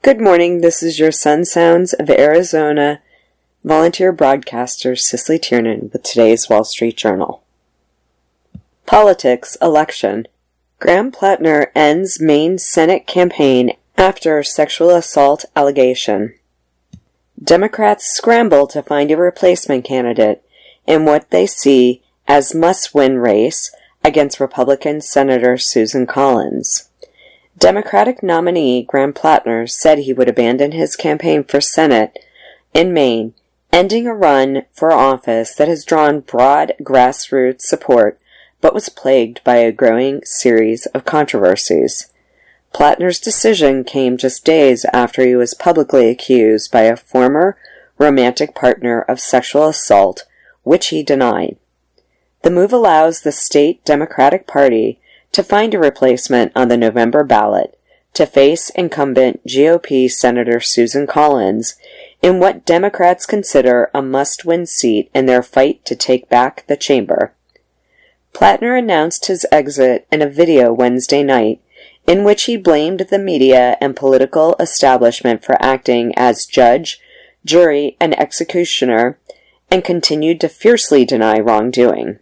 Good morning, this is your Sun Sounds of Arizona volunteer broadcaster Cicely Tiernan with today's Wall Street Journal. Politics, election. Graham Plattner ends Maine Senate campaign after sexual assault allegation. Democrats scramble to find a replacement candidate in what they see as must-win race against Republican Senator Susan Collins. Democratic nominee Graham Plattner said he would abandon his campaign for Senate in Maine, ending a run for office that has drawn broad grassroots support but was plagued by a growing series of controversies. Plattner's decision came just days after he was publicly accused by a former romantic partner of sexual assault, which he denied. The move allows the state Democratic Party to find a replacement on the November ballot to face incumbent GOP Senator Susan Collins in what Democrats consider a must-win seat in their fight to take back the chamber. Plattner announced his exit in a video Wednesday night in which he blamed the media and political establishment for acting as judge, jury, and executioner, and continued to fiercely deny wrongdoing.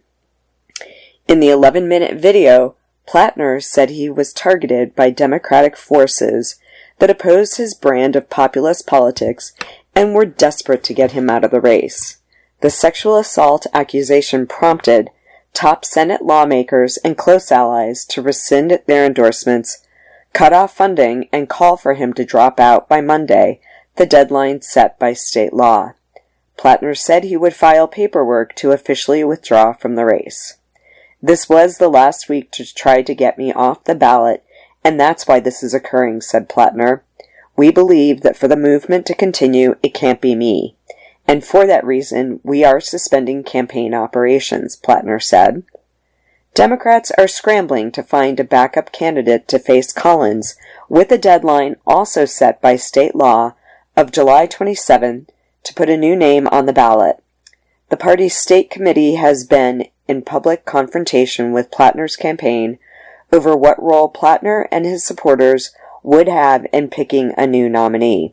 In the 11-minute video, Plattner said he was targeted by Democratic forces that opposed his brand of populist politics and were desperate to get him out of the race. The sexual assault accusation prompted top Senate lawmakers and close allies to rescind their endorsements, cut off funding, and call for him to drop out by Monday, the deadline set by state law. Plattner said he would file paperwork to officially withdraw from the race. This was the last week to try to get me off the ballot, and that's why this is occurring, said Plattner. We believe that for the movement to continue, it can't be me. And for that reason, we are suspending campaign operations, Plattner said. Democrats are scrambling to find a backup candidate to face Collins, with a deadline also set by state law of July 27 to put a new name on the ballot. The party's state committee has been in public confrontation with Plattner's campaign over what role Plattner and his supporters would have in picking a new nominee.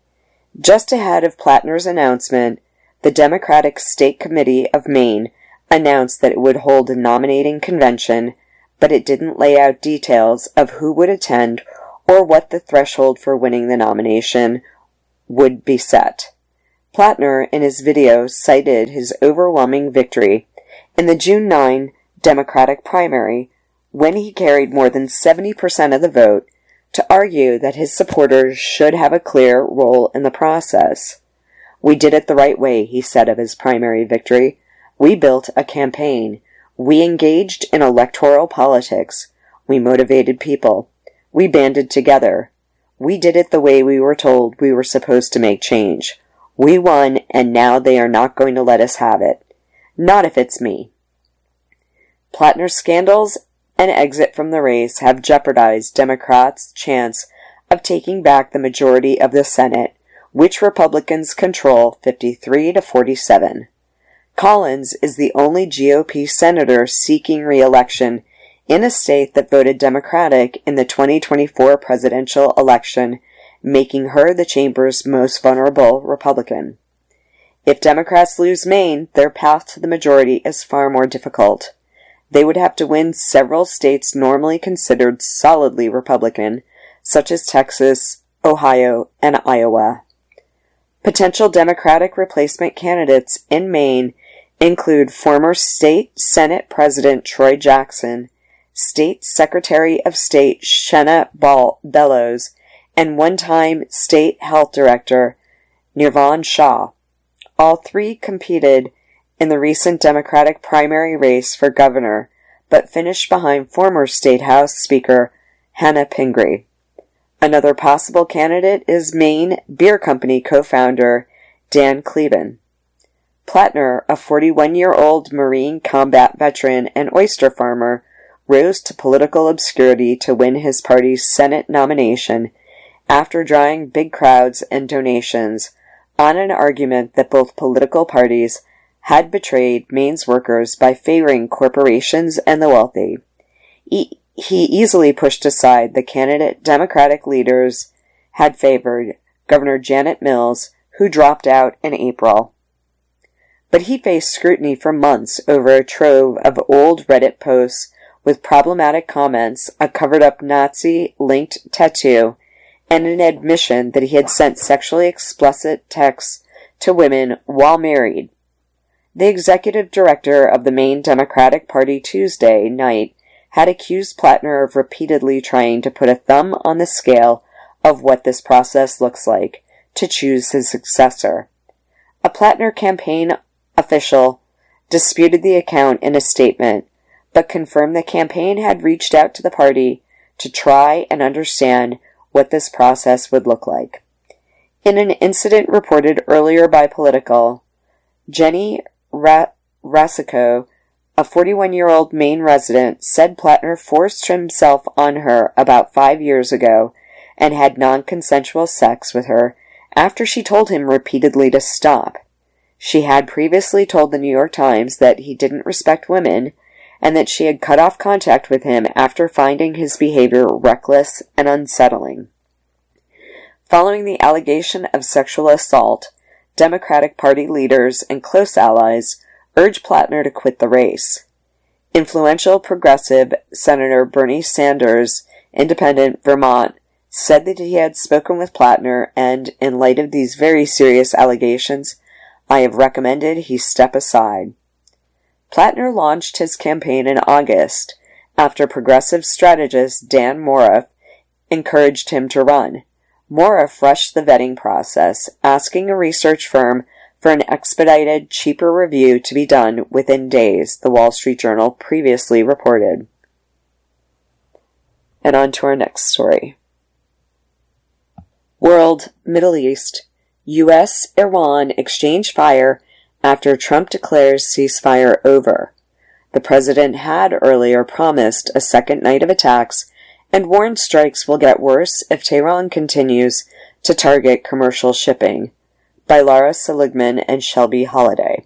Just ahead of Plattner's announcement, the Democratic State Committee of Maine announced that it would hold a nominating convention, but it didn't lay out details of who would attend or what the threshold for winning the nomination would be set. Plattner, in his video, cited his overwhelming victory in the June 9 Democratic primary, when he carried more than 70% of the vote, to argue that his supporters should have a clear role in the process. We did it the right way, he said of his primary victory. We built a campaign. We engaged in electoral politics. We motivated people. We banded together. We did it the way we were told we were supposed to make change. We won, and now they are not going to let us have it. Not if it's me. Plattner's scandals and exit from the race have jeopardized Democrats' chance of taking back the majority of the Senate, which Republicans control 53-47. Collins is the only GOP senator seeking re-election in a state that voted Democratic in the 2024 presidential election, making her the chamber's most vulnerable Republican. If Democrats lose Maine, their path to the majority is far more difficult. They would have to win several states normally considered solidly Republican, such as Texas, Ohio, and Iowa. Potential Democratic replacement candidates in Maine include former State Senate President Troy Jackson, State Secretary of State Shenna Bellows, and one-time State Health Director Nirvan Shah. All three competed in the recent Democratic primary race for governor, but finished behind former State House Speaker Hannah Pingree. Another possible candidate is Maine Beer Company co-founder Dan Cleben. Plattner, a 41-year-old Marine combat veteran and oyster farmer, rose to political obscurity to win his party's Senate nomination after drawing big crowds and donations on an argument that both political parties had betrayed Maine's workers by favoring corporations and the wealthy. He easily pushed aside the candidate Democratic leaders had favored Governor Janet Mills, who dropped out in April. But he faced scrutiny for months over a trove of old Reddit posts with problematic comments, a covered-up Nazi-linked tattoo, and an admission that he had sent sexually explicit texts to women while married. The executive director of the Maine Democratic Party Tuesday night had accused Plattner of repeatedly trying to put a thumb on the scale of what this process looks like to choose his successor. A Plattner campaign official disputed the account in a statement, but confirmed the campaign had reached out to the party to try and understand what this process would look like. In an incident reported earlier by Political, Jenny Rasico, a 41-year-old Maine resident, said Plattner forced himself on her about 5 years ago and had non-consensual sex with her after she told him repeatedly to stop. She had previously told the New York Times that he didn't respect women and that she had cut off contact with him after finding his behavior reckless and unsettling. Following the allegation of sexual assault, Democratic Party leaders and close allies urged Plattner to quit the race. Influential progressive Senator Bernie Sanders, Independent, Vermont, said that he had spoken with Plattner and, in light of these very serious allegations, I have recommended he step aside. Plattner launched his campaign in August after progressive strategist Dan Moreff encouraged him to run. Moreff rushed the vetting process, asking a research firm for an expedited, cheaper review to be done within days, the Wall Street Journal previously reported. And on to our next story. World, Middle East, U.S.-Iran exchange fire after Trump declares ceasefire over. The president had earlier promised a second night of attacks and warned strikes will get worse if Tehran continues to target commercial shipping. By Lara Seligman and Shelby Holliday.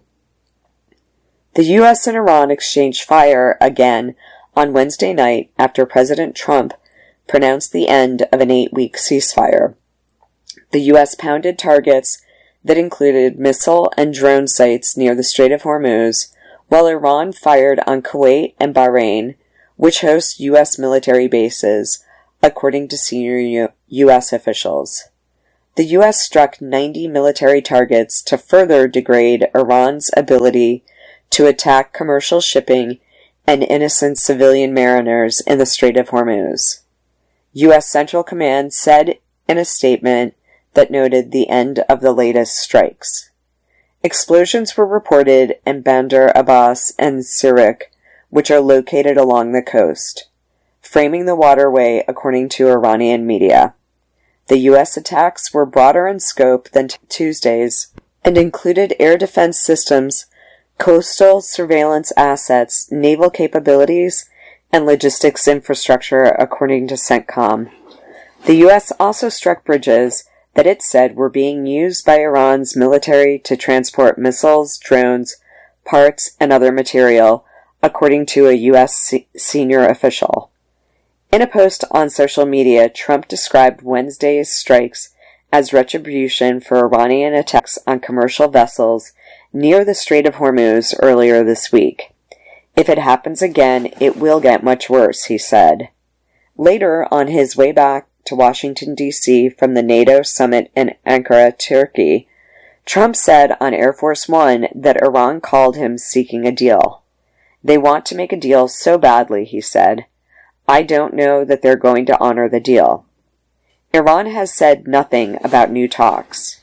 The U.S. and Iran exchanged fire again on Wednesday night after President Trump pronounced the end of an 8-week ceasefire. The U.S. pounded targets that included missile and drone sites near the Strait of Hormuz, while Iran fired on Kuwait and Bahrain, which host U.S. military bases, according to senior U.S. officials. The U.S. struck 90 military targets to further degrade Iran's ability to attack commercial shipping and innocent civilian mariners in the Strait of Hormuz. U.S. Central Command said in a statement that noted the end of the latest strikes. Explosions were reported in Bandar Abbas and Sirak, which are located along the coast, framing the waterway according to Iranian media. The U.S. attacks were broader in scope than Tuesday's and included air defense systems, coastal surveillance assets, naval capabilities, and logistics infrastructure, according to CENTCOM. The U.S. also struck bridges that it said were being used by Iran's military to transport missiles, drones, parts, and other material, according to a U.S. senior official. In a post on social media, Trump described Wednesday's strikes as retribution for Iranian attacks on commercial vessels near the Strait of Hormuz earlier this week. If it happens again, it will get much worse, he said. Later, on his way back to Washington, D.C. from the NATO summit in Ankara, Turkey, Trump said on Air Force One that Iran called him seeking a deal. They want to make a deal so badly, he said. I don't know that they're going to honor the deal. Iran has said nothing about new talks.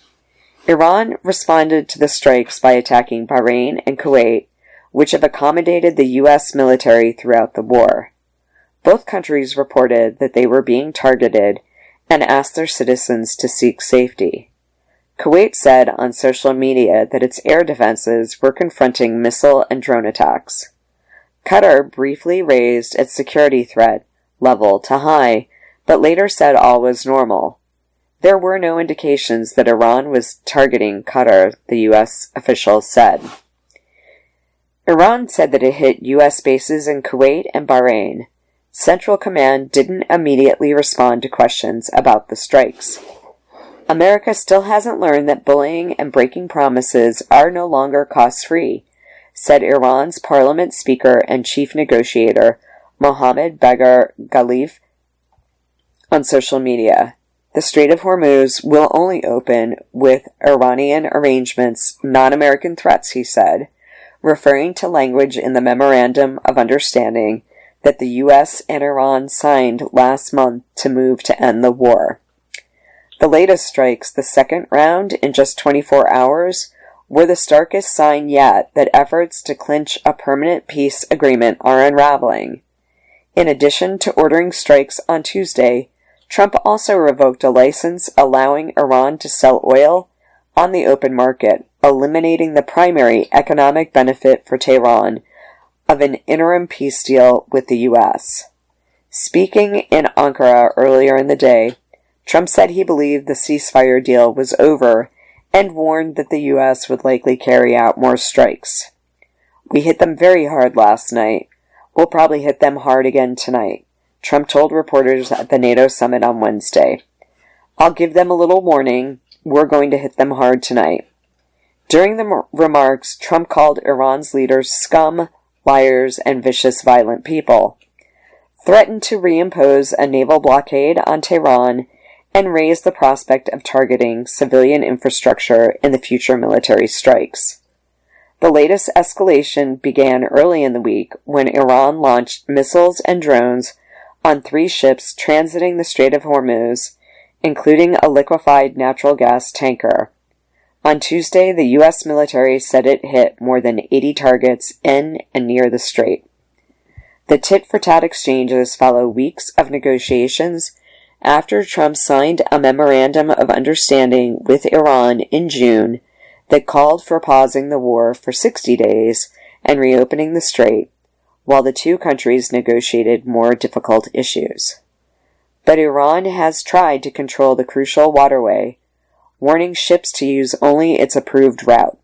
Iran responded to the strikes by attacking Bahrain and Kuwait, which have accommodated the U.S. military throughout the war. Both countries reported that they were being targeted and asked their citizens to seek safety. Kuwait said on social media that its air defenses were confronting missile and drone attacks. Qatar briefly raised its security threat level to high, but later said all was normal. There were no indications that Iran was targeting Qatar, the U.S. officials said. Iran said that it hit U.S. bases in Kuwait and Bahrain. Central Command didn't immediately respond to questions about the strikes. America still hasn't learned that bullying and breaking promises are no longer cost-free, said Iran's parliament speaker and chief negotiator Mohammad Bagher Ghalib on social media. The Strait of Hormuz will only open with Iranian arrangements, not American threats, he said, referring to language in the Memorandum of Understanding that the U.S. and Iran signed last month to move to end the war. The latest strikes, the second round in just 24 hours, were the starkest sign yet that efforts to clinch a permanent peace agreement are unraveling. In addition to ordering strikes on Tuesday, Trump also revoked a license allowing Iran to sell oil on the open market, eliminating the primary economic benefit for Tehran of an interim peace deal with the U.S. Speaking in Ankara earlier in the day, Trump said he believed the ceasefire deal was over and warned that the U.S. would likely carry out more strikes. "We hit them very hard last night. We'll probably hit them hard again tonight," Trump told reporters at the NATO summit on Wednesday. "I'll give them a little warning. We're going to hit them hard tonight." During the remarks, Trump called Iran's leaders scum, liars, and vicious, violent people, threatened to reimpose a naval blockade on Tehran, and raised the prospect of targeting civilian infrastructure in the future military strikes. The latest escalation began early in the week when Iran launched missiles and drones on 3 ships transiting the Strait of Hormuz, including a liquefied natural gas tanker. On Tuesday, the U.S. military said it hit more than 80 targets in and near the strait. The tit-for-tat exchanges follow weeks of negotiations after Trump signed a memorandum of understanding with Iran in June that called for pausing the war for 60 days and reopening the strait, while the two countries negotiated more difficult issues. But Iran has tried to control the crucial waterway, warning ships to use only its approved route.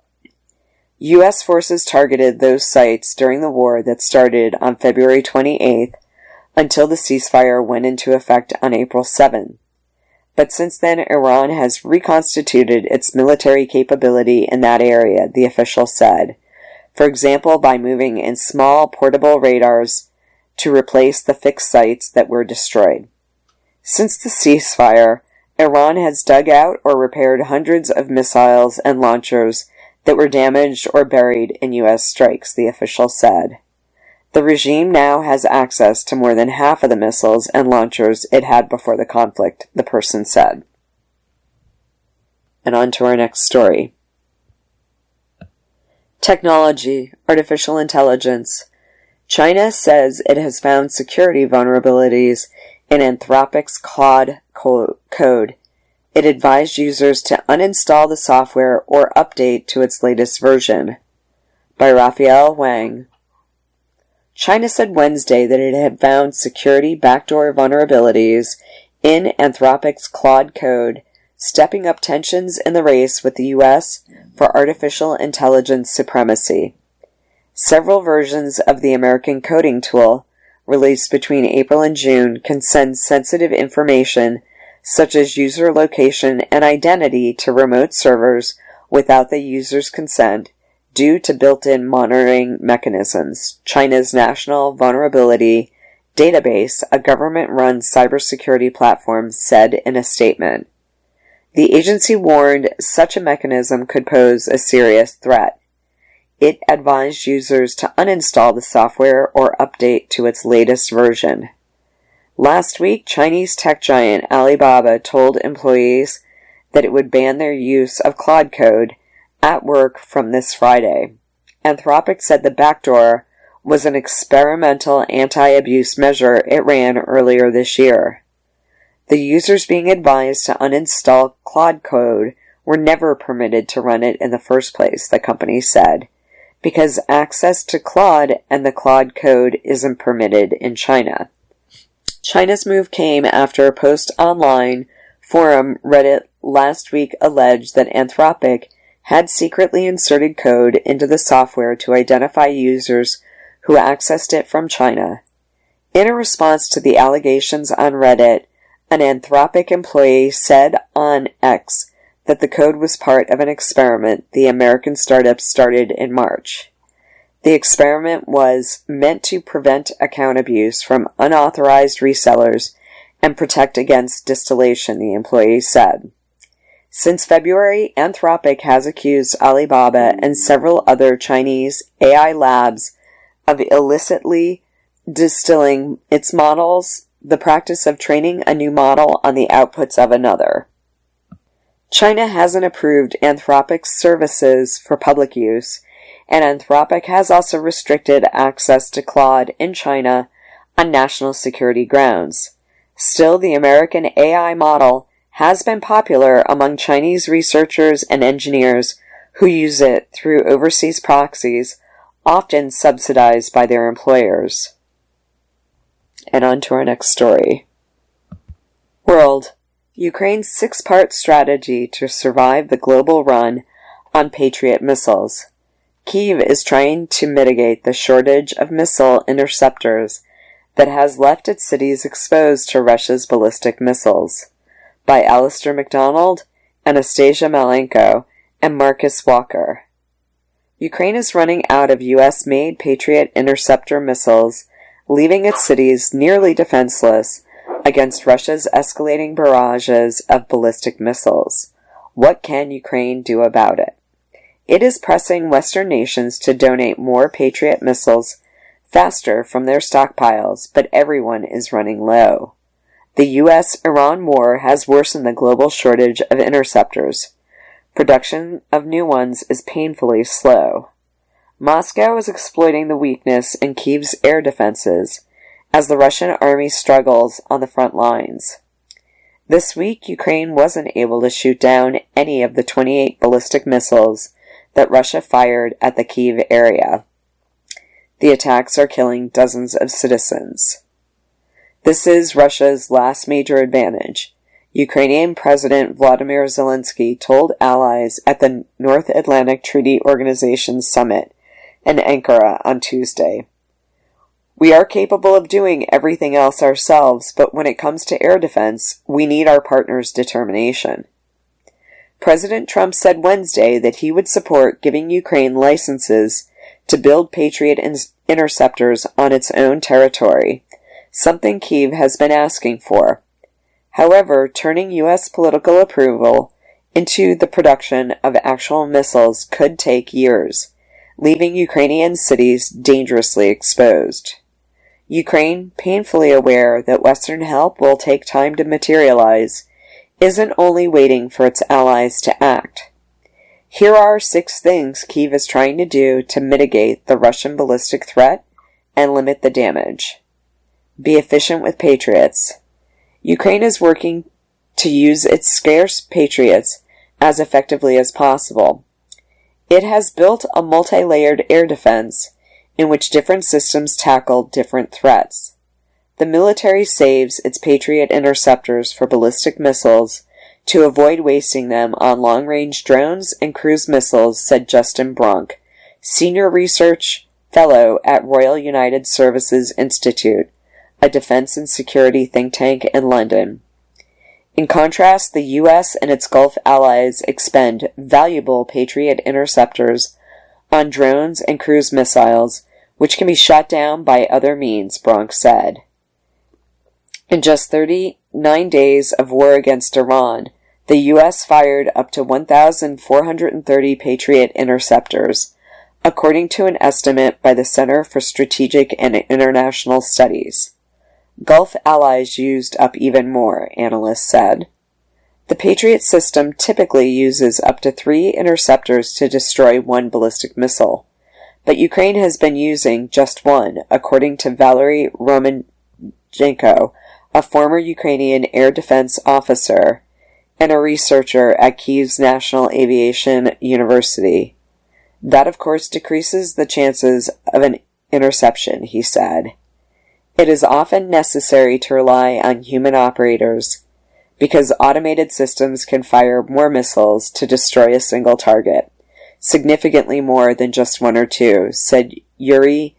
U.S. forces targeted those sites during the war that started on February 28th until the ceasefire went into effect on April 7th. But since then, Iran has reconstituted its military capability in that area, the official said, for example by moving in small portable radars to replace the fixed sites that were destroyed. Since the ceasefire, Iran has dug out or repaired hundreds of missiles and launchers that were damaged or buried in U.S. strikes, the official said. The regime now has access to more than half of the missiles and launchers it had before the conflict, the person said. And on to our next story. Technology, artificial intelligence. China says it has found security vulnerabilities in Anthropic's Claude code. It advised users to uninstall the software or update to its latest version. By Raphael Wang. China said Wednesday that it had found security backdoor vulnerabilities in Anthropic's Claude code, stepping up tensions in the race with the U.S. for artificial intelligence supremacy. Several versions of the American coding tool, released between April and June, can send sensitive information such as user location and identity to remote servers without the user's consent, due to built-in monitoring mechanisms. China's National Vulnerability Database, a government-run cybersecurity platform, said in a statement. The agency warned such a mechanism could pose a serious threat. It advised users to uninstall the software or update to its latest version. Last week, Chinese tech giant Alibaba told employees that it would ban their use of Claude code at work from this Friday. Anthropic said the backdoor was an experimental anti-abuse measure it ran earlier this year. The users being advised to uninstall Claude code were never permitted to run it in the first place, the company said, because access to Claude and the Claude code isn't permitted in China. China's move came after a post online forum Reddit last week alleged that Anthropic had secretly inserted code into the software to identify users who accessed it from China. In a response to the allegations on Reddit, an Anthropic employee said on X that the code was part of an experiment the American startup started in March. The experiment was meant to prevent account abuse from unauthorized resellers and protect against distillation, the employee said. Since February, Anthropic has accused Alibaba and several other Chinese AI labs of illicitly distilling its models, the practice of training a new model on the outputs of another. China hasn't approved Anthropic's services for public use, and Anthropic has also restricted access to Claude in China on national security grounds. Still, the American AI model has been popular among Chinese researchers and engineers who use it through overseas proxies, often subsidized by their employers. And on to our next story. World. Ukraine's six-part strategy to survive the global run on Patriot missiles. Kyiv is trying to mitigate the shortage of missile interceptors that has left its cities exposed to Russia's ballistic missiles. By Alistair MacDonald, Anastasia Malenko, and Marcus Walker. Ukraine is running out of U.S.-made Patriot interceptor missiles, leaving its cities nearly defenseless against Russia's escalating barrages of ballistic missiles. What can Ukraine do about it? It is pressing Western nations to donate more Patriot missiles faster from their stockpiles, but everyone is running low. The U.S.-Iran war has worsened the global shortage of interceptors. Production of new ones is painfully slow. Moscow is exploiting the weakness in Kyiv's air defenses as the Russian army struggles on the front lines. This week, Ukraine wasn't able to shoot down any of the 28 ballistic missiles that Russia fired at the Kyiv area. The attacks are killing dozens of citizens. This is Russia's last major advantage, Ukrainian President Vladimir Zelensky told allies at the North Atlantic Treaty Organization Summit in Ankara on Tuesday. We are capable of doing everything else ourselves, but when it comes to air defense, we need our partners' determination. President Trump said Wednesday that he would support giving Ukraine licenses to build Patriot interceptors on its own territory, something Kyiv has been asking for. However, turning U.S. political approval into the production of actual missiles could take years, leaving Ukrainian cities dangerously exposed. Ukraine, painfully aware that Western help will take time to materialize, isn't only waiting for its allies to act. Here are 6 things Kyiv is trying to do to mitigate the Russian ballistic threat and limit the damage. Be efficient with Patriots. Ukraine is working to use its scarce Patriots as effectively as possible. It has built a multi-layered air defense in which different systems tackle different threats. The military saves its Patriot interceptors for ballistic missiles to avoid wasting them on long-range drones and cruise missiles, said Justin Bronk, Senior Research Fellow at Royal United Services Institute, a defense and security think tank in London. In contrast, the U.S. and its Gulf allies expend valuable Patriot interceptors on drones and cruise missiles, which can be shot down by other means, Bronk said. In just 39 days of war against Iran, the U.S. fired up to 1,430 Patriot interceptors, according to an estimate by the Center for Strategic and International Studies. Gulf allies used up even more, analysts said. The Patriot system typically uses up to 3 interceptors to destroy one ballistic missile, but Ukraine has been using just one, according to Valery Romanenko, a former Ukrainian air defense officer and a researcher at Kyiv's National Aviation University. That, of course, decreases the chances of an interception, he said. It is often necessary to rely on human operators because automated systems can fire more missiles to destroy a single target, significantly more than just 1 or 2, said Yuri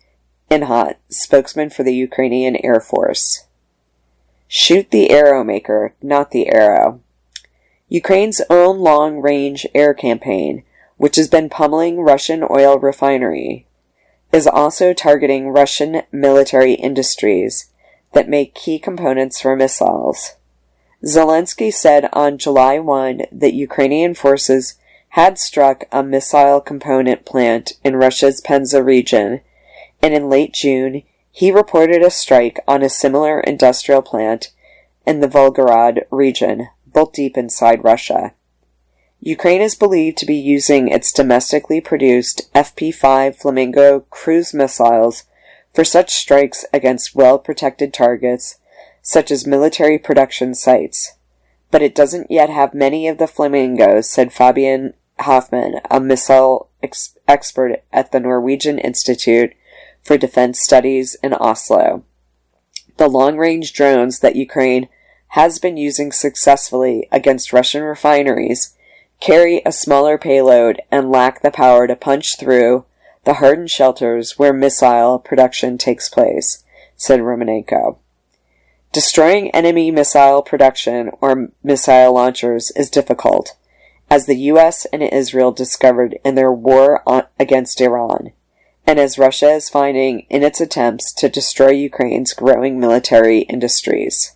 Inhot, spokesman for the Ukrainian Air Force. Shoot the arrow maker, not the arrow. Ukraine's own long-range air campaign, which has been pummeling Russian oil refinery, is also targeting Russian military industries that make key components for missiles. Zelensky said on July 1 that Ukrainian forces had struck a missile component plant in Russia's Penza region, and in late June, he reported a strike on a similar industrial plant in the Volgograd region, both deep inside Russia. Ukraine is believed to be using its domestically produced FP-5 Flamingo cruise missiles for such strikes against well-protected targets, such as military production sites. But it doesn't yet have many of the Flamingos, said Fabian Hoffman, a missile expert at the Norwegian Institute for Defense Studies in Oslo. The long-range drones that Ukraine has been using successfully against Russian refineries carry a smaller payload and lack the power to punch through the hardened shelters where missile production takes place, said Romanenko. Destroying enemy missile production or missile launchers is difficult, as the U.S. and Israel discovered in their war against Iran, and as Russia is finding in its attempts to destroy Ukraine's growing military industries.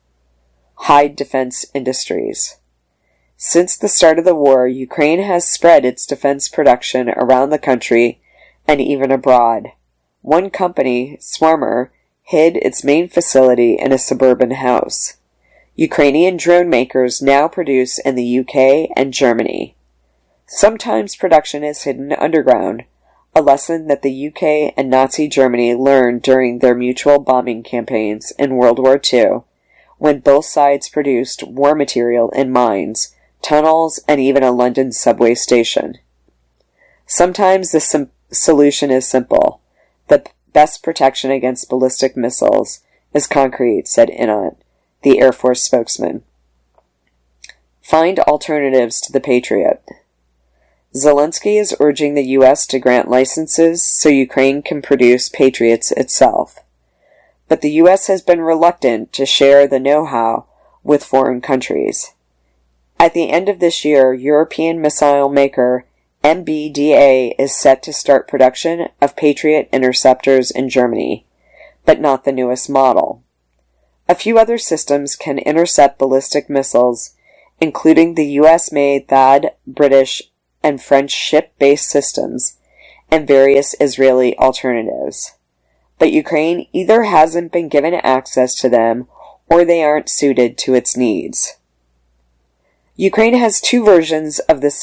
Hide defense industries. Since the start of the war, Ukraine has spread its defense production around the country and even abroad. One company, Swarmer, hid its main facility in a suburban house. Ukrainian drone makers now produce in the UK and Germany. Sometimes production is hidden underground, a lesson that the UK and Nazi Germany learned during their mutual bombing campaigns in World War II, when both sides produced war material in mines, tunnels, and even a London subway station. Sometimes the solution is simple. The best protection against ballistic missiles is concrete, said Inhot, the Air Force spokesman. Find alternatives to the Patriot. Zelensky is urging the U.S. to grant licenses so Ukraine can produce Patriots itself. But the U.S. has been reluctant to share the know-how with foreign countries. At the end of this year, European missile maker MBDA is set to start production of Patriot interceptors in Germany, but not the newest model. A few other systems can intercept ballistic missiles, including the US-made THAAD, British, and French ship-based systems, and various Israeli alternatives. But Ukraine either hasn't been given access to them, or they aren't suited to its needs. Ukraine has two versions of the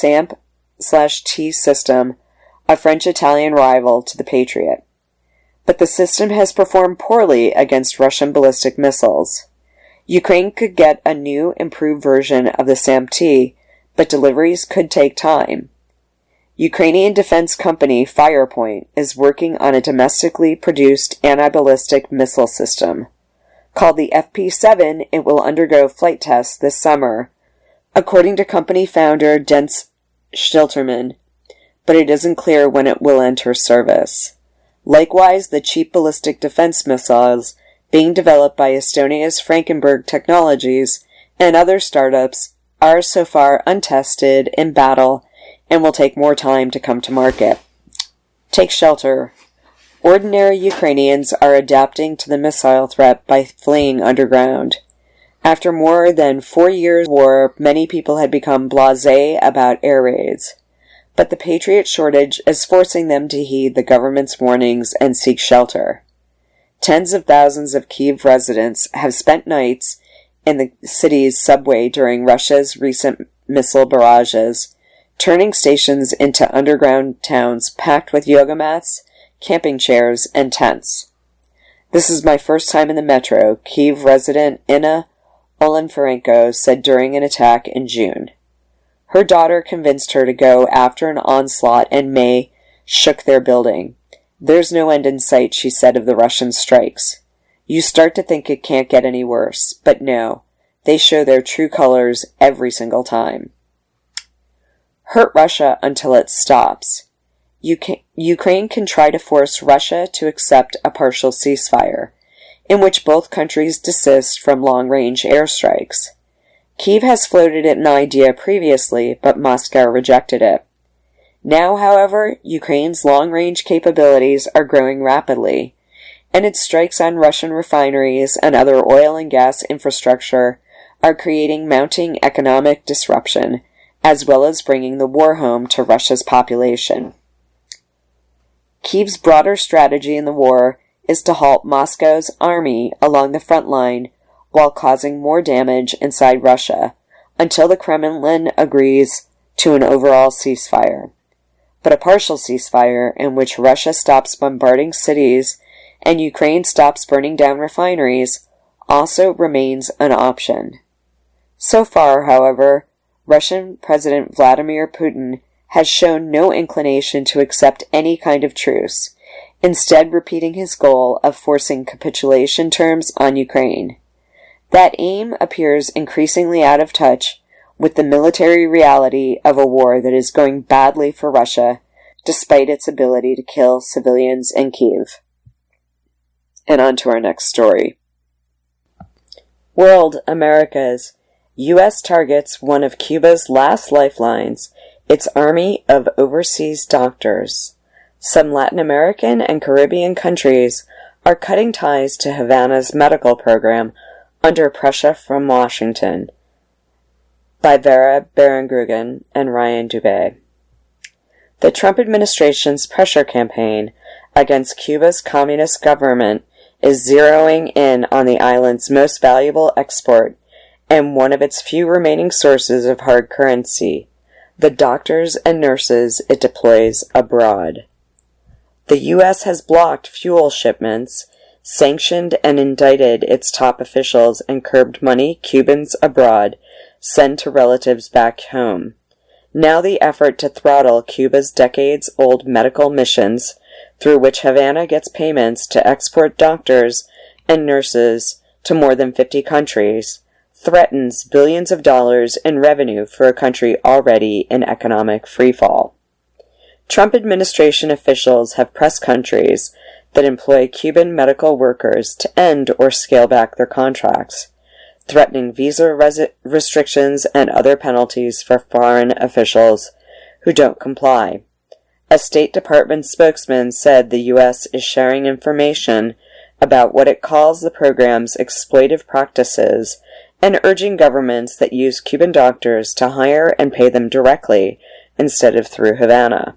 SAMP/T system, a French-Italian rival to the Patriot. But the system has performed poorly against Russian ballistic missiles. Ukraine could get a new, improved version of the SAMP-T, but deliveries could take time. Ukrainian defense company Firepoint is working on a domestically produced anti-ballistic missile system. Called the FP-7, it will undergo flight tests this summer, according to company founder Jens Stilterman, but it isn't clear when it will enter service. Likewise, the cheap ballistic defense missiles being developed by Estonia's Frankenberg Technologies and other startups are so far untested in battle and will take more time to come to market. Take shelter. Ordinary Ukrainians are adapting to the missile threat by fleeing underground. After more than 4 years of war, many people had become blasé about air raids. But the Patriot shortage is forcing them to heed the government's warnings and seek shelter. Tens of thousands of Kyiv residents have spent nights in the city's subway during Russia's recent missile barrages, turning stations into underground towns packed with yoga mats, camping chairs, and tents. This is my first time in the metro, Kyiv resident Inna Olenferenko said during an attack in June. Her daughter convinced her to go after an onslaught in May shook their building. There's no end in sight, she said of the Russian strikes. You start to think it can't get any worse, but no, they show their true colors every single time. Hurt Russia until it stops. Ukraine can try to force Russia to accept a partial ceasefire, in which both countries desist from long-range airstrikes. Kyiv has floated an idea previously, but Moscow rejected it. Now, however, Ukraine's long-range capabilities are growing rapidly, and its strikes on Russian refineries and other oil and gas infrastructure are creating mounting economic disruption, as well as bringing the war home to Russia's population. Kyiv's broader strategy in the war is to halt Moscow's army along the front line while causing more damage inside Russia until the Kremlin agrees to an overall ceasefire. But a partial ceasefire in which Russia stops bombarding cities and Ukraine stops burning down refineries also remains an option. So far, however, Russian President Vladimir Putin has shown no inclination to accept any kind of truce, instead repeating his goal of forcing capitulation terms on Ukraine. That aim appears increasingly out of touch with the military reality of a war that is going badly for Russia, despite its ability to kill civilians in Kyiv. And on to our next story. World Americas. U.S. targets one of Cuba's last lifelines, its army of overseas doctors. Some Latin American and Caribbean countries are cutting ties to Havana's medical program under pressure from Washington. By Vera Berengrugen and Ryan Dubé. The Trump administration's pressure campaign against Cuba's communist government is zeroing in on the island's most valuable export and one of its few remaining sources of hard currency, the doctors and nurses it deploys abroad. The U.S. has blocked fuel shipments, sanctioned and indicted its top officials, and curbed money Cubans abroad send to relatives back home. Now the effort to throttle Cuba's decades-old medical missions, through which Havana gets payments to export doctors and nurses to more than 50 countries, threatens billions of dollars in revenue for a country already in economic freefall. Trump administration officials have pressed countries that employ Cuban medical workers to end or scale back their contracts, threatening visa restrictions and other penalties for foreign officials who don't comply. A State Department spokesman said the U.S. is sharing information about what it calls the program's exploitive practices and urging governments that use Cuban doctors to hire and pay them directly instead of through Havana.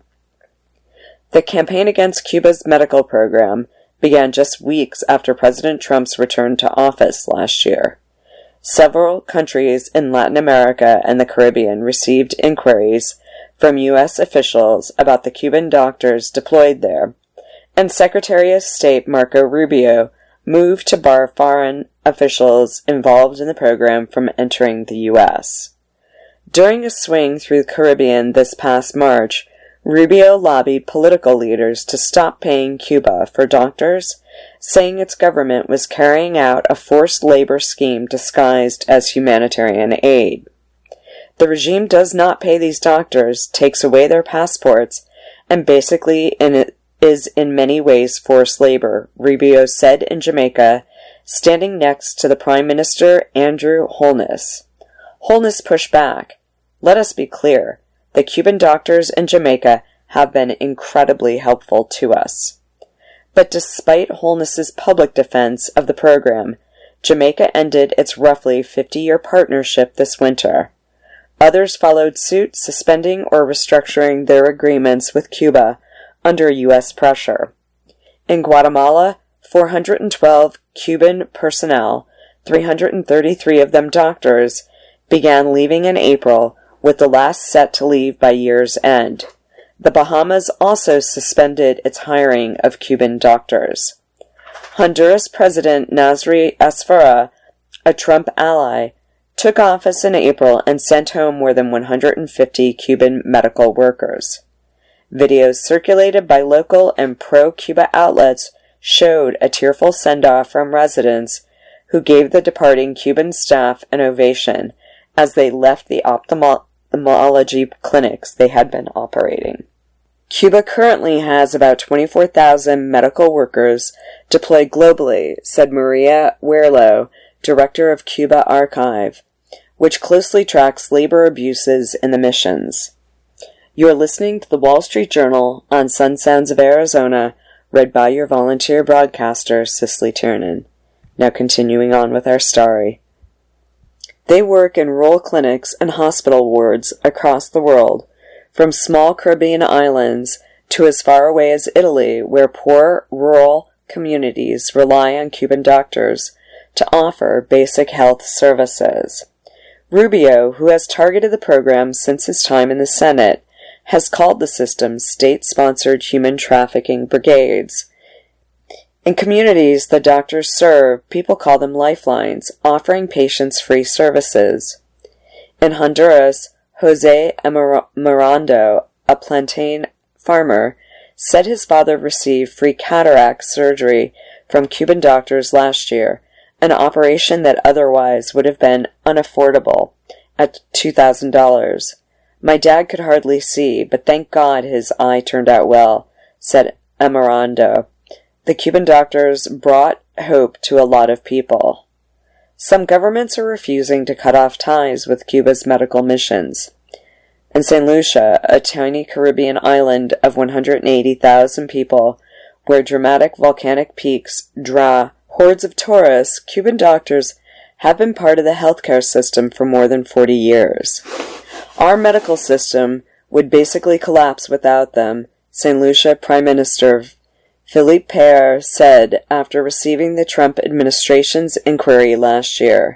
The campaign against Cuba's medical program began just weeks after President Trump's return to office last year. Several countries in Latin America and the Caribbean received inquiries from U.S. officials about the Cuban doctors deployed there, and Secretary of State Marco Rubio moved to bar foreign officials involved in the program from entering the U.S. During a swing through the Caribbean this past March, Rubio lobbied political leaders to stop paying Cuba for doctors, saying its government was carrying out a forced labor scheme disguised as humanitarian aid. The regime does not pay these doctors, takes away their passports, and basically is in many ways forced labor, Rubio said in Jamaica, standing next to the Prime Minister Andrew Holness. Holness pushed back. Let us be clear. The Cuban doctors in Jamaica have been incredibly helpful to us. But despite Holness's public defense of the program, Jamaica ended its roughly 50-year partnership this winter. Others followed suit, suspending or restructuring their agreements with Cuba under U.S. pressure. In Guatemala, 412 Cuban personnel, 333 of them doctors, began leaving in April, with the last set to leave by year's end. The Bahamas also suspended its hiring of Cuban doctors. Honduras President Nasri Asfara, a Trump ally, took office in April and sent home more than 150 Cuban medical workers. Videos circulated by local and pro-Cuba outlets showed a tearful send-off from residents who gave the departing Cuban staff an ovation as they left the ophthalmology clinics they had been operating. Cuba currently has about 24,000 medical workers deployed globally, said Maria Huerlo, director of Cuba Archive, which closely tracks labor abuses in the missions. You are listening to the Wall Street Journal on Sun Sounds of Arizona, read by your volunteer broadcaster, Cicely Tiernan. Now continuing on with our story. They work in rural clinics and hospital wards across the world, from small Caribbean islands to as far away as Italy, where poor rural communities rely on Cuban doctors to offer basic health services. Rubio, who has targeted the program since his time in the Senate, has called the system state-sponsored human trafficking brigades. In communities the doctors serve, people call them lifelines, offering patients free services. In Honduras, Jose Emerando, a plantain farmer, said his father received free cataract surgery from Cuban doctors last year, an operation that otherwise would have been unaffordable at $2,000. My dad could hardly see, but thank God his eye turned out well, said Emerando. The Cuban doctors brought hope to a lot of people. Some governments are refusing to cut off ties with Cuba's medical missions. In St. Lucia, a tiny Caribbean island of 180,000 people, where dramatic volcanic peaks draw hordes of tourists, Cuban doctors have been part of the healthcare system for more than 40 years. Our medical system would basically collapse without them, St. Lucia Prime Minister Philippe Pare said after receiving the Trump administration's inquiry last year.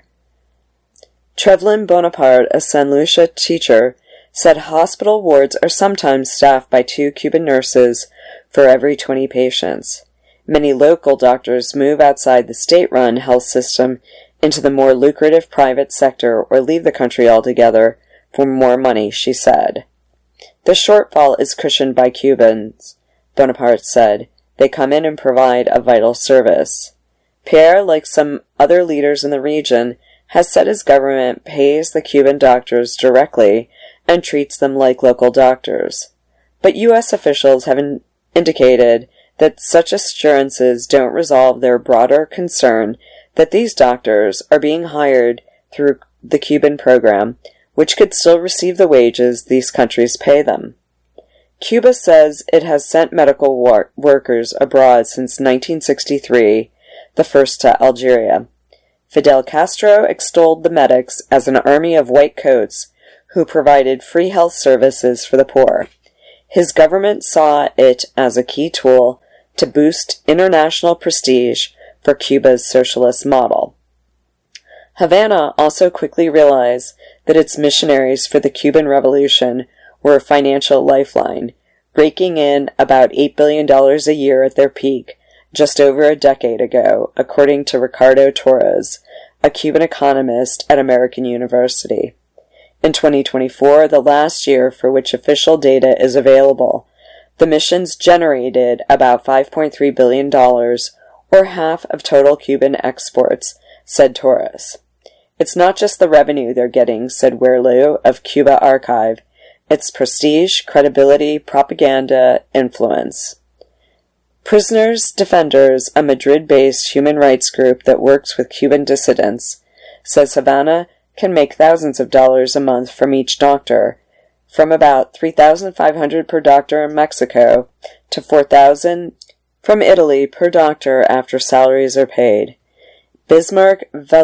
Trevlin Bonaparte, a St. Lucia teacher, said hospital wards are sometimes staffed by 2 Cuban nurses for every 20 patients. Many local doctors move outside the state-run health system into the more lucrative private sector or leave the country altogether for more money, she said. The shortfall is cushioned by Cubans, Bonaparte said. They come in and provide a vital service. Pierre, like some other leaders in the region, has said his government pays the Cuban doctors directly and treats them like local doctors. But U.S. officials have indicated that such assurances don't resolve their broader concern that these doctors are being hired through the Cuban program, which could still receive the wages these countries pay them. Cuba says it has sent medical workers abroad since 1963, the first to Algeria. Fidel Castro extolled the medics as an army of white coats who provided free health services for the poor. His government saw it as a key tool to boost international prestige for Cuba's socialist model. Havana also quickly realized that its missionaries for the Cuban Revolution were a financial lifeline, raking in about $8 billion a year at their peak just over a decade ago, according to Ricardo Torres, a Cuban economist at American University. In 2024, the last year for which official data is available, the missions generated about $5.3 billion, or half of total Cuban exports, said Torres. It's not just the revenue they're getting, said Huerlo of Cuba Archive. It's prestige, credibility, propaganda, influence. Prisoners Defenders, a Madrid-based human rights group that works with Cuban dissidents, says Havana can make thousands of dollars a month from each doctor, from about $3,500 per doctor in Mexico to $4,000 from Italy per doctor after salaries are paid. Bismarck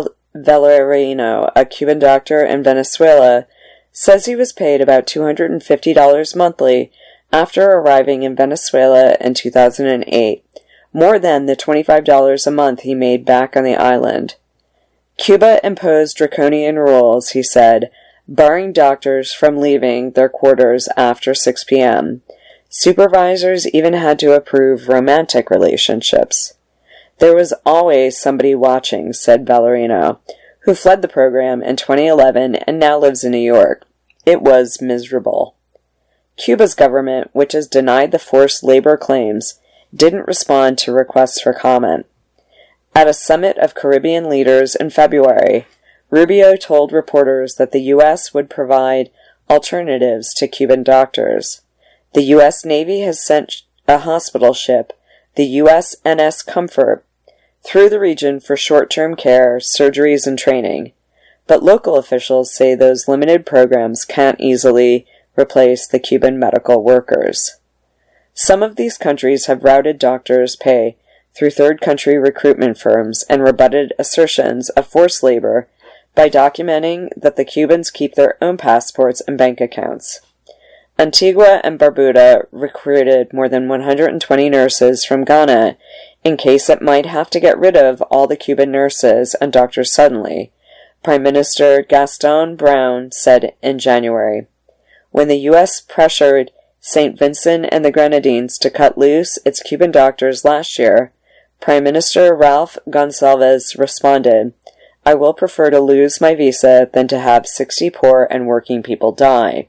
Valerino, a Cuban doctor in Venezuela, says he was paid about $250 monthly after arriving in Venezuela in 2008, more than the $25 a month he made back on the island. Cuba imposed draconian rules, he said, barring doctors from leaving their quarters after 6 p.m. Supervisors even had to approve romantic relationships. There was always somebody watching, said Valerino, who fled the program in 2011 and now lives in New York. It was miserable. Cuba's government, which has denied the forced labor claims, didn't respond to requests for comment. At a summit of Caribbean leaders in February, Rubio told reporters that the U.S. would provide alternatives to Cuban doctors. The U.S. Navy has sent a hospital ship, the USNS Comfort, through the region for short-term care, surgeries, and training. But local officials say those limited programs can't easily replace the Cuban medical workers. Some of these countries have routed doctors' pay through third-country recruitment firms and rebutted assertions of forced labor by documenting that the Cubans keep their own passports and bank accounts. Antigua and Barbuda recruited more than 120 nurses from Ghana in case it might have to get rid of all the Cuban nurses and doctors suddenly, Prime Minister Gaston Brown said in January. When the U.S. pressured St. Vincent and the Grenadines to cut loose its Cuban doctors last year, Prime Minister Ralph Gonsalves responded, "I will prefer to lose my visa than to have 60 poor and working people die."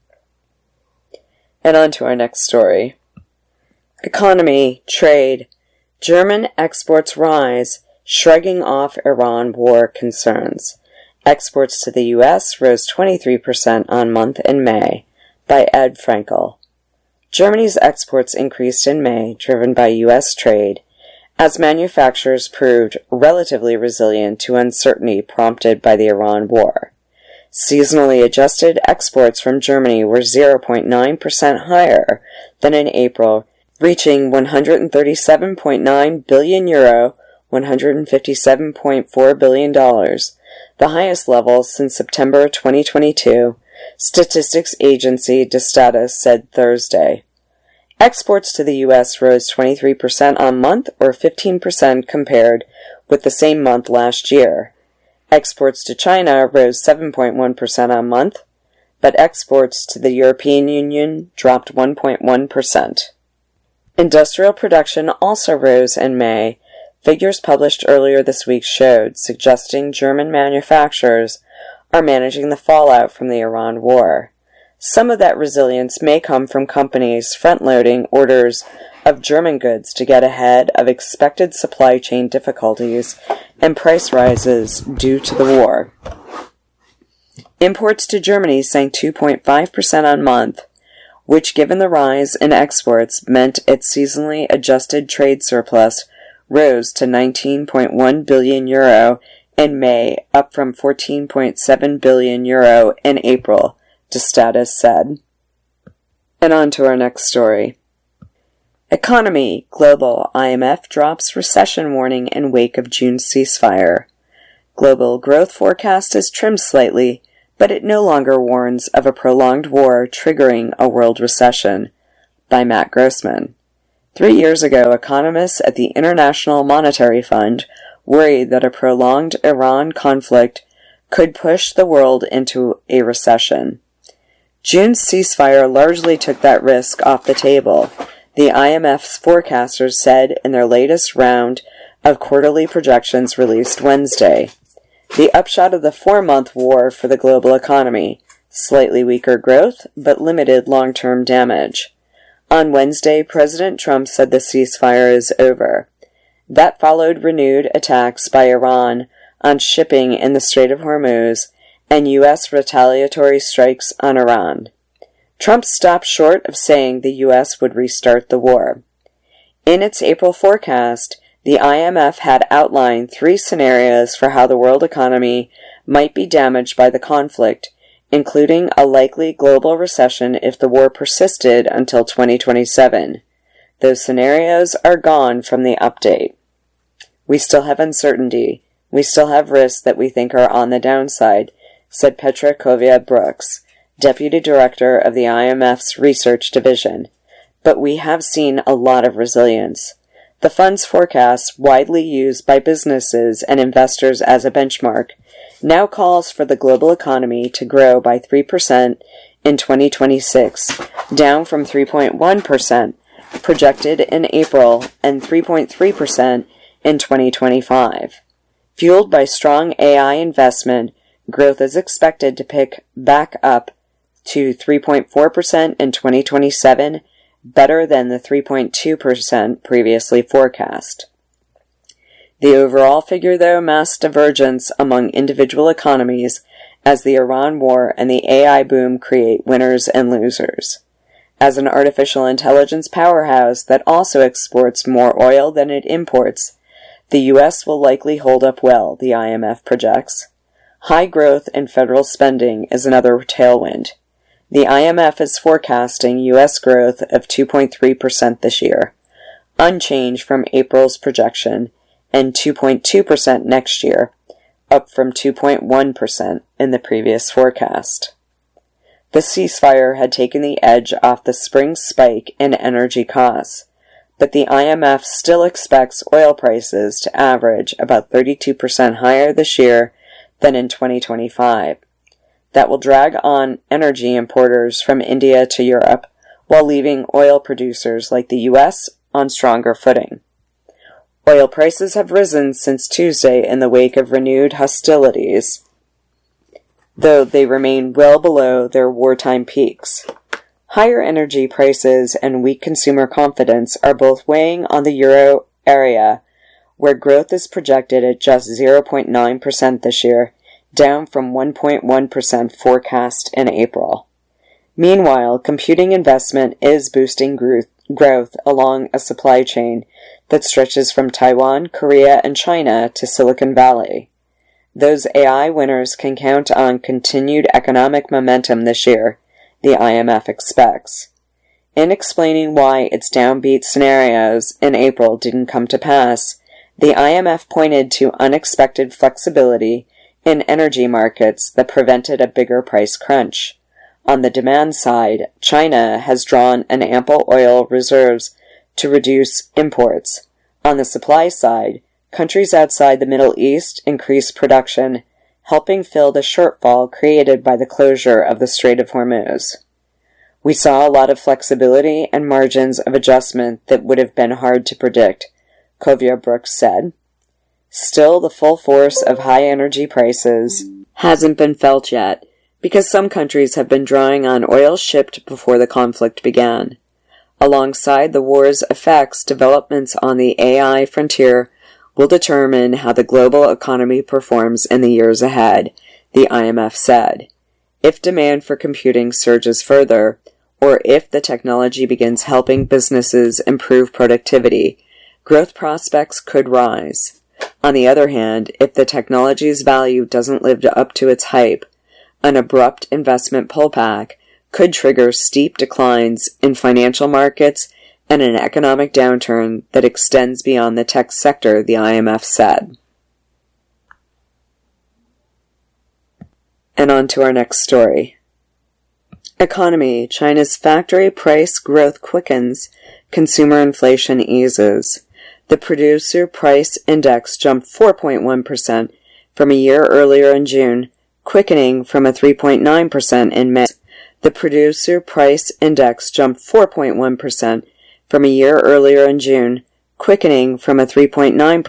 And on to our next story. Economy, trade. German exports rise, shrugging off Iran war concerns. Exports to the U.S. rose 23% on month in May, by Ed Frankel. Germany's exports increased in May, driven by U.S. trade, as manufacturers proved relatively resilient to uncertainty prompted by the Iran war. Seasonally adjusted exports from Germany were 0.9% higher than in April, reaching €137.9 billion, $157.4 billion, the highest level since September 2022, statistics agency Destatis said Thursday. Exports to the U.S. rose 23% on month, or 15% compared with the same month last year. Exports to China rose 7.1% on month, but exports to the European Union dropped 1.1%. Industrial production also rose in May. Figures published earlier this week showed, suggesting German manufacturers are managing the fallout from the Iran war. Some of that resilience may come from companies front-loading orders of German goods to get ahead of expected supply chain difficulties and price rises due to the war. Imports to Germany sank 2.5% on month, which, given the rise in exports, meant its seasonally adjusted trade surplus rose to €19.1 billion in May, up from €14.7 billion in April, Destatis said. And on to our next story. Economy, global, IMF drops recession warning in wake of June ceasefire. Global growth forecast is trimmed slightly, but it no longer warns of a prolonged war triggering a world recession, by Matt Grossman. 3 years ago, economists at the International Monetary Fund worried that a prolonged Iran conflict could push the world into a recession. June's ceasefire largely took that risk off the table, the IMF's forecasters said in their latest round of quarterly projections released Wednesday. The upshot of the 4-month war for the global economy: slightly weaker growth, but limited long-term damage. On Wednesday, President Trump said the ceasefire is over. That followed renewed attacks by Iran on shipping in the Strait of Hormuz and U.S. retaliatory strikes on Iran. Trump stopped short of saying the U.S. would restart the war. In its April forecast, the IMF had outlined 3 scenarios for how the world economy might be damaged by the conflict, including a likely global recession if the war persisted until 2027. Those scenarios are gone from the update. We still have uncertainty. We still have risks that we think are on the downside, said Petra Kovia-Brooks, Deputy Director of the IMF's Research Division. But we have seen a lot of resilience. The fund's forecast, widely used by businesses and investors as a benchmark, now calls for the global economy to grow by 3% in 2026, down from 3.1% projected in April and 3.3% in 2025. Fueled by strong AI investment, growth is expected to pick back up to 3.4% in 2027, better than the 3.2% previously forecast. The overall figure, though, masks divergence among individual economies as the Iran war and the AI boom create winners and losers. As an artificial intelligence powerhouse that also exports more oil than it imports, the U.S. will likely hold up well, the IMF projects. High growth in federal spending is another tailwind. The IMF is forecasting U.S. growth of 2.3% this year, unchanged from April's projection, and 2.2% next year, up from 2.1% in the previous forecast. The ceasefire had taken the edge off the spring spike in energy costs, but the IMF still expects oil prices to average about 32% higher this year than in 2025. That will drag on energy importers from India to Europe, while leaving oil producers like the U.S. on stronger footing. Oil prices have risen since Tuesday in the wake of renewed hostilities, though they remain well below their wartime peaks. Higher energy prices and weak consumer confidence are both weighing on the euro area, where growth is projected at just 0.9% this year, down from 1.1% forecast in April. Meanwhile, computing investment is boosting growth along a supply chain that stretches from Taiwan, Korea, and China to Silicon Valley. Those AI winners can count on continued economic momentum this year, the IMF expects. In explaining why its downbeat scenarios in April didn't come to pass, the IMF pointed to unexpected flexibility in energy markets that prevented a bigger price crunch. On the demand side, China has drawn an ample oil reserves to reduce imports. On the supply side, countries outside the Middle East increased production, helping fill the shortfall created by the closure of the Strait of Hormuz. We saw a lot of flexibility and margins of adjustment that would have been hard to predict, Kovia Brooks said. Still, the full force of high energy prices hasn't been felt yet, because some countries have been drawing on oil shipped before the conflict began. Alongside the war's effects, developments on the AI frontier will determine how the global economy performs in the years ahead, the IMF said. If demand for computing surges further, or if the technology begins helping businesses improve productivity, growth prospects could rise. On the other hand, if the technology's value doesn't live up to its hype, an abrupt investment pullback could trigger steep declines in financial markets and an economic downturn that extends beyond the tech sector, the IMF said. And on to our next story. Economy. China's factory price growth quickens, consumer inflation eases. The Producer Price Index jumped 4.1% from a year earlier in June, quickening from a 3.9% in May. The Producer Price Index jumped 4.1% from a year earlier in June, quickening from a 3.9%